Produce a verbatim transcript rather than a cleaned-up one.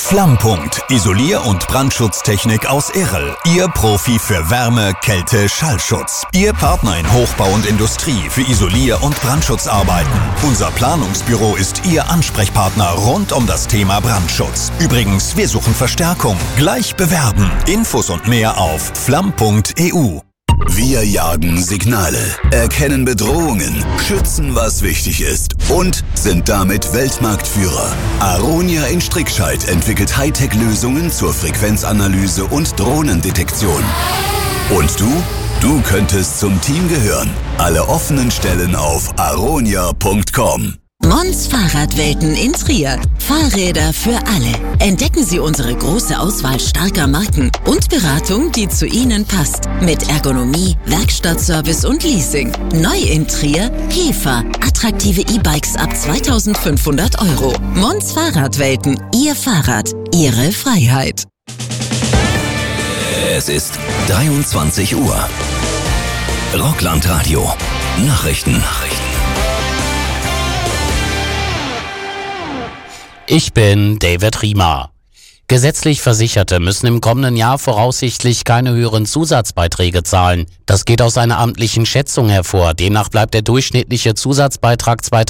Flammpunkt, Isolier- und Brandschutztechnik aus Erl. Ihr Profi für Wärme, Kälte, Schallschutz. Ihr Partner in Hochbau und Industrie für Isolier- und Brandschutzarbeiten. Unser Planungsbüro ist Ihr Ansprechpartner rund um das Thema Brandschutz. Übrigens, wir suchen Verstärkung. Gleich bewerben. Infos und mehr auf flamm punkt e u. Wir jagen Signale, erkennen Bedrohungen, schützen, was wichtig ist und sind damit Weltmarktführer. Aronia in Strickscheid entwickelt Hightech-Lösungen zur Frequenzanalyse und Drohnendetektion. Und du? Du könntest zum Team gehören. Alle offenen Stellen auf aronia punkt com. Mons Fahrradwelten in Trier. Fahrräder für alle. Entdecken Sie unsere große Auswahl starker Marken und Beratung, die zu Ihnen passt. Mit Ergonomie, Werkstattservice und Leasing. Neu in Trier, Käfer. Attraktive E-Bikes ab zweitausendfünfhundert Euro. Mons Fahrradwelten. Ihr Fahrrad. Ihre Freiheit. Es ist dreiundzwanzig Uhr. Rockland Radio. Nachrichten. Nachrichten. Ich bin David Riemer. Gesetzlich Versicherte müssen im kommenden Jahr voraussichtlich keine höheren Zusatzbeiträge zahlen. Das geht aus einer amtlichen Schätzung hervor. Demnach bleibt der durchschnittliche Zusatzbeitrag